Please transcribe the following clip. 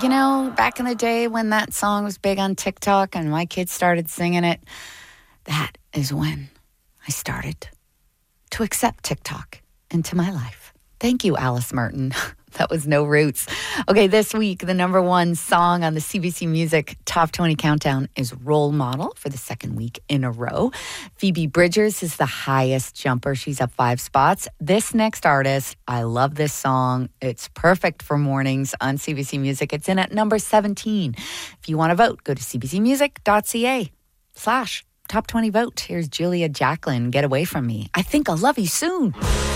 You know, back in the day when that song was big on TikTok and my kids started singing it, that is when I started to accept TikTok into my life. Thank you, Alice Merton. That was No Roots. Okay, this week, the number one song on the CBC Music Top 20 Countdown is Role Model for the second week in a row. Phoebe Bridgers is the highest jumper. She's up 5 spots. This next artist, I love this song. It's perfect for mornings on CBC Music. It's in at number 17. If you want to vote, go to cbcmusic.ca/top 20 vote. Here's Julia Jacklin, Get Away From Me. I think I'll love you soon.